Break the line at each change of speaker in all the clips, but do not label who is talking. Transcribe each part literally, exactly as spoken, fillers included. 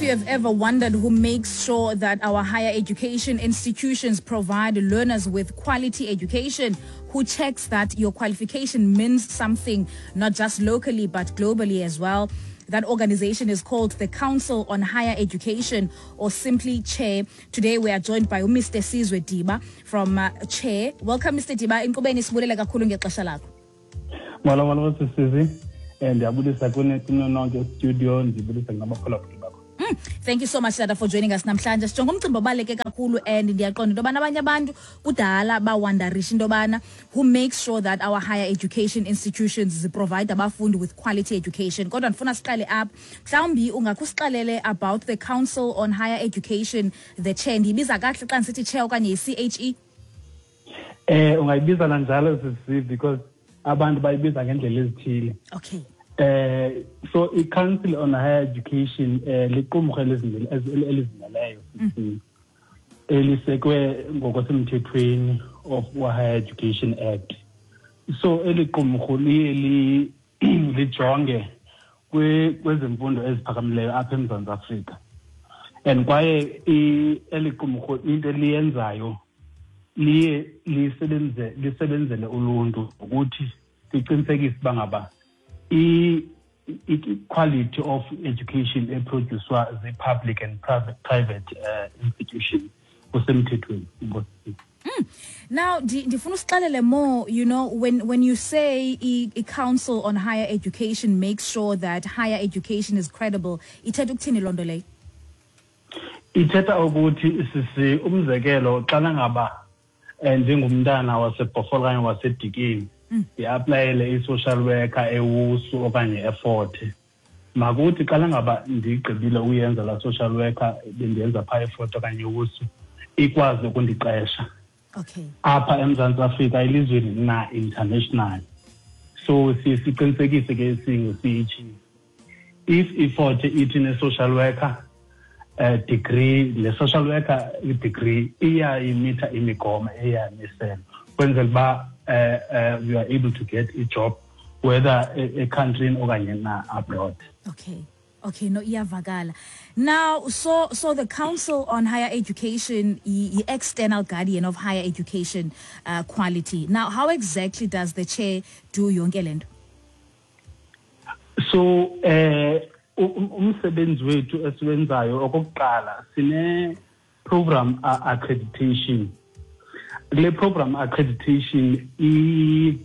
you have ever wondered who makes sure that our higher education institutions provide learners with quality education, who checks that your qualification means something, not just locally, but globally as well, that organization is called the Council on Higher Education, or simply CHAIR. Today we are joined by Mister Sizwe Diba from uh, CHAIR. Welcome, Mister Diba. Inkqubeni sibulela kakhulu ngexesha lakho.
Wala wala sisizi and ndiyabulisa kune nonke studio ndibulisa ngamaphulaphula bakho.
Mm, thank you so much Dada for joining us namhlanje. Sijonga umcimbi obaleke kakhulu and ndiyaqonda into yobana abanye abantu kudala bawandarisha into yobana who makes sure that our higher education institutions provide abafundi with quality education. Kodwa ndifuna siqale apha. Mhlawumbi ungakusixelele about the Council on Higher Education, the CHAIR. Ndiyibiza kahle xa ndisithi CHAIR okanye yi-C H E?
Eh ungayibiza nanjalo sisi because abantu bayibiza ngendlela ezithile.
Okay.
Uh, so the Council on Higher Education liqumrhu elizimeleyo elisekwe ngokusemthethweni of Higher Education Act. So eliqumrhu liye lijonge kwezemfundo eziphakamileyo apha eMzantsi Afrika, and kwaye eliqumrhu into eliyenzayo liye lisebenze lisebenzele uluntu ukuthi liqinisekise uba ngaba i-quality of education eproduced the public and private private uh, institutions kusemthethweni.
Mm. Now, ndifuna usixelele more, you know, when when you say a Council on Higher Education makes sure that higher education is credible, ithetha ukuthini loo nto leyo?
Ithetha ukuthi sisi umzekelo xa ngaba njengomntana wasebhofolo okanye wasedikeni ndi-aplayele i-social worker ewusu okanye eFort. Makuthi xa ngaba ndigqibile uyenza la social worker bendiyenza phaa eFort okanye ewusu ikwazi ukundiqesha.
Okay.
Apha eMzantsi Afrika elizweni na international. So siqinisekise ke singo sithi if iFort ithi ne-social worker uh, degree, le social worker degree iyayimitha imigomo eyamisela kwenzela uba Uh, uh, we are able to get a job, whether a, a country or abroad.
Okay, okay, no, iyavakala. Now, so so the Council on Higher Education, the external guardian of higher education uh, quality. Now, how exactly does the CHAIR do yonke lento?
So, umsebenzi wethu esiwenzayo okokuqala sine program accreditation. Le program accreditation is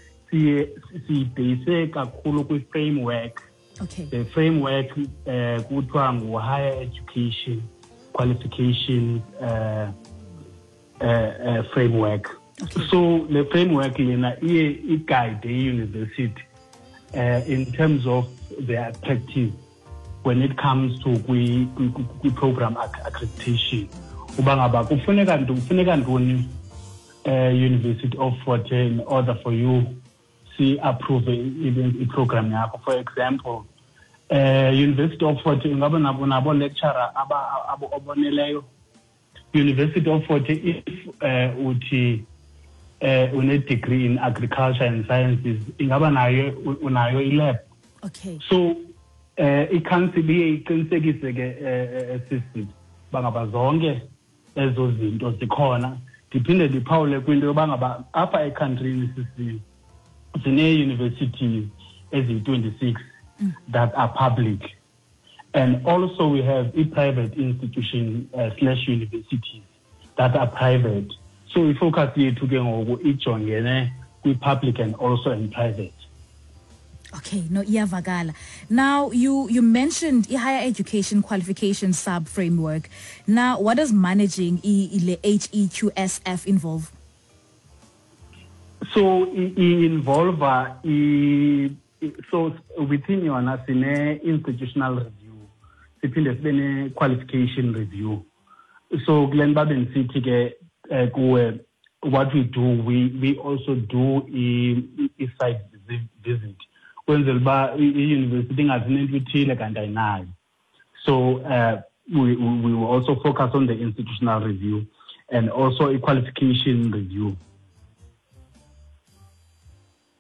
based kakhulu kwi framework.
Okay.
The framework kuthiwa ngu higher education qualification uh, uh, uh, framework.
Okay.
So the framework lena iye guide the university uh, in terms of their practice when it comes to kwi program accreditation. Uba ngaba kufuneka kufuneka ntoni Uh, University of Fort in order for you to approve even a program. For example, uh, University of Fort ingaba nabo nabo lecturer aba abo oboneleyo. University of Fort if uh, uthi uh, une degree in agriculture and sciences ingaba nayo unayo ilab.
Okay.
So uh, i-council iqinisekise ke system bangaba zonke ezo zinto zikhona. Diphinde diphawule kwinto yoba ngaba apha ekhantrini sisi sine-universities eziyi-twenty-six mm. that are public, and also we have i-private institutions uh, slash universities that are private. So ifocus yethu ke ngoku ijongene kwi-public and also in private.
Okay, no, iyavakala. Now, you, you mentioned the higher education qualification sub-framework. Now, what does managing the H E Q S F involve?
So, it involve, uh, so within your national institutional review, siphinde sibe ne qualification review. So, Glen Baben City, what we do, we, we also do a, a site visit. Kwenzela uba i-university ingazinento ithile kanti ayinayo. So uh, we, we will also focus on the institutional review and also a qualification review.
Mm.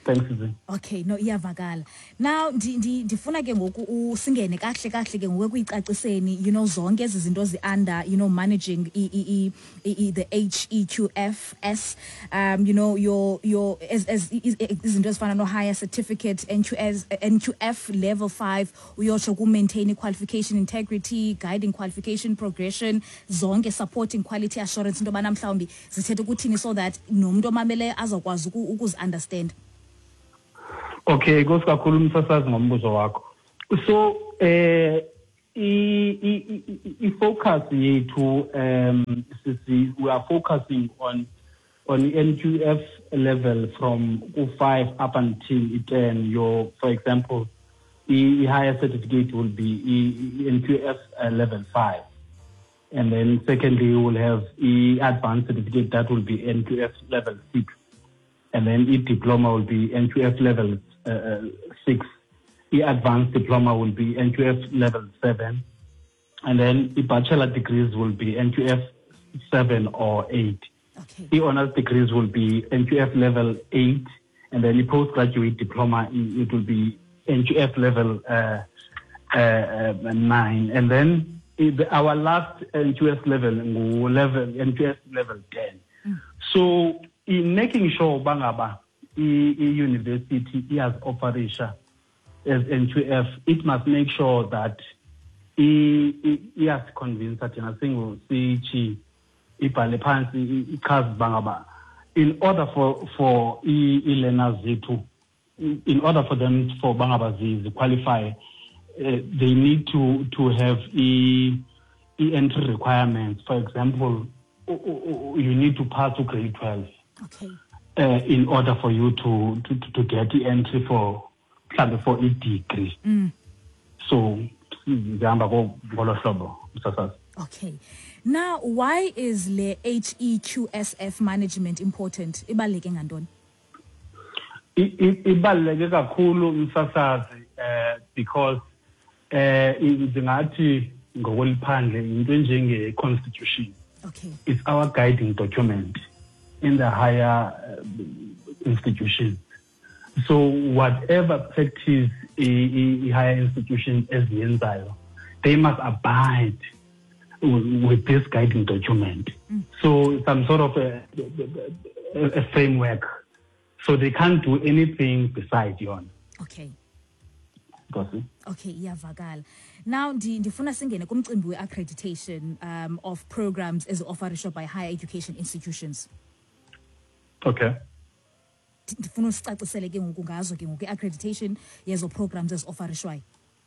Thanks, Zin.
Okay, no iyavakala. Now ndi ndi ndifuna ke ngoku usingene kahle kahle ke ngoku kuyicaciseni, you know, zonke ezi zinto zi under, you know, managing e, e, e, the H E Q F S, um you know, your your as as izinto ezifana no higher certificate N Q S N Q F level five, uyosho ku maintain qualification integrity, guiding qualification progression, zonke supporting quality assurance, into bana mhlawumbi zithethe ukuthini so that nomuntu omamele azokwazi ukuzi understand.
Okay, Nkosi kakhulu umsasazi ngombuzo wakho. So eh i i focus yethu um we are focusing on on N Q F level from five up until ten. Your, for example, the higher certificate will be N Q F uh, level five, and then secondly you will have the advanced certificate that will be N Q F level six, and then the diploma will be N Q F level uh, six. The advanced diploma will be N Q F level seven, and then the bachelor degrees will be N Q F seven or eight.
Okay. The
honors degrees will be N Q F level eight, and then the postgraduate diploma, it will be N Q F level uh, uh, uh, nine, and then it, our last N Q F level, level N Q F level ten. Mm. So in making sure Bangaba, the university has operation as N Q F, it must make sure that it has convinced that in a single C G, in order for for e-learners to, in order for them for Bangaba to qualify, uh, they need to to have e entry requirements. For example, you need to pass to grade twelve.
Okay.
Uh, in order for you to to to get the entry for for a degree.
Mm.
So,
okay. Now, why is the H E Q S F management important? Ibaluleke ngantoni?
Ibaluleke kakhulu umsasazi eh because eh ingathi ngokweliphandle into njenge constitution.
Okay.
It's our guiding document in the higher uh, institutions. So whatever practice a, a higher institution as the enzyme, they must abide with, with this guiding document. Mm. So some sort of a, a, a framework. So they can't do anything besides yon.
Okay.
Gosi.
Okay, iyavakala. Now ndifuna singene kumcimbi we accreditation um of programs as offered by higher education institutions.
Okay.
Ndifuna usicacisele ke ngoku ngazo ke ngoku accreditation yezo programs as offerishwayo.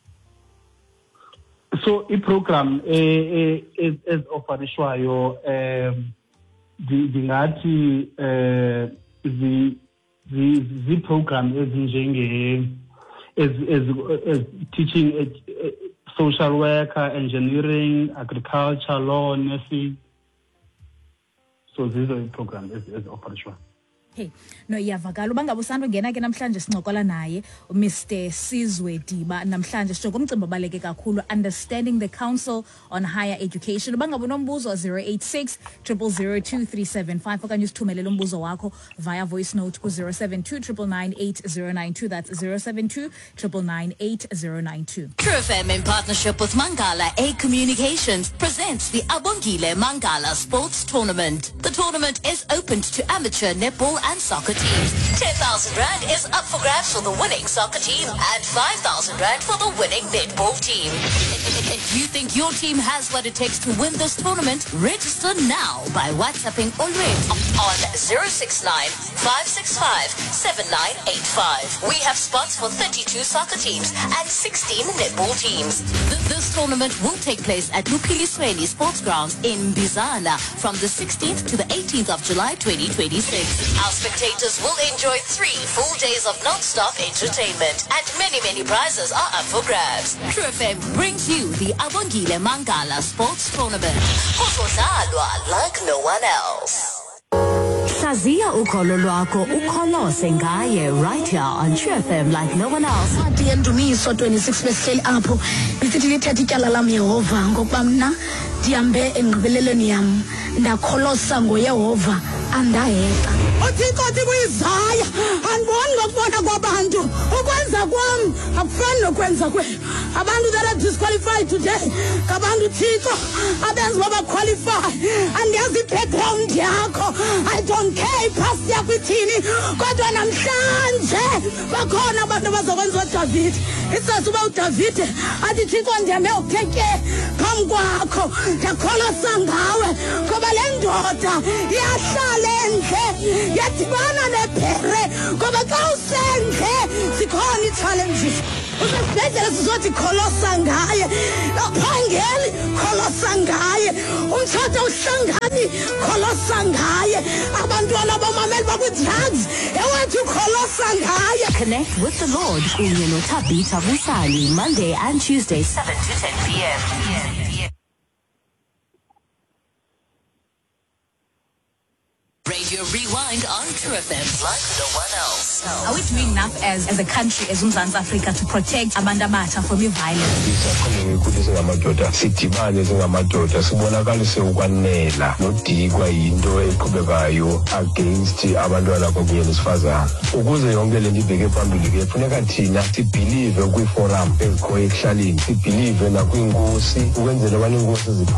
So i program eh as offerishwayo um dingathi eh the the the program ezinjenge as as as teaching uh, social worker, engineering, agriculture, law, nursing. So these are the programs as as offerishwayo.
Hey, no iyavakala ubangabe usando ngena ke namhlanje sincokola naye Mister Sizwe Diba namhlanje sho kumcimbi baleke kakhulu understanding the Council on Higher Education. Ubangabe nombuzo zero eight six zero zero zero two three seven five okanye usithumelele umbuzo wakho via voice note ku zero seven two nine nine eight zero nine two. That's zero seven two nine nine eight zero nine two.
True F M in partnership with Mangala A Communications presents the Abongile Mangala Sports Tournament. The tournament is open to amateur netball and soccer teams. ten thousand rand is up for grabs for the winning soccer team and five thousand rand for the winning netball team. If you think your team has what it takes to win this tournament, register now by WhatsApping already on zero six nine five six five seven nine eight five. We have spots for thirty-two soccer teams and sixteen netball teams. Th- this tournament will take place at Lupili Sweli Sports Grounds in Bizana from the sixteenth to the eighteenth of July twenty twenty-six. Our spectators will enjoy three full days of non-stop entertainment and many, many prizes are up for grabs. True F M brings you the Abongile Mangala Sports Tournament. Kuzodlalwa like no one else.
Hlaziya ukholo lwakho ukholose ngaye right here on True F M like no one else.
Athi endumiso twenty-six besihleli apho lisithi lithatha ityala lam Yehova ngokuba mna ndihambe engqibelelweni yam ndakholosa ngoYehova andayeka uthixo uthi kuyizaya andiboni ngokubona kwabantu ukwenza kwam akufani nokwenza kwenu abantu that are disqualified today ngabantu thixo abenza baba qualify andiyazi i-background yakho I don't care ipast yakho ithini kodwa namhlanje bakhona abantu abazokwenza uDavid isazi uba uDavid athi thixo ndihambe ukuthetye phambi kwakho ndiyakholosa ngawe ngoba le ndoda iyahlala endle yadibana nebhere ngoba xa usendle zikhona ii-challenges usesibhedlela sizothi kholosa ngaye aphangeli kholosa ngaye umtshato uhlangani kholosa ngaye abantwana bamameli bakwi-drugs ewathi ukholosa ngaye.
Connect with the Lord kunye noThabitha Busali Monday and Tuesday seven to ten p.m.
Radio Rewind on True F M like no one else.
Are we doing enough as, as a country, as uMzansi Africa, to protect abantu abatsha from violence?
Sisakhona ukuthi singamadoda sidibane singamadoda sibonakalise ukwanela nodikwa into eqhubekayo against abantwana kunye nesifazana ukuze yonke le nto ibheke phambili ke kufuneka thina sibelieve kwi-forum ekhoyo ekuhlaleni sibelieve nakwinkosi ukwenzela abantu inkosi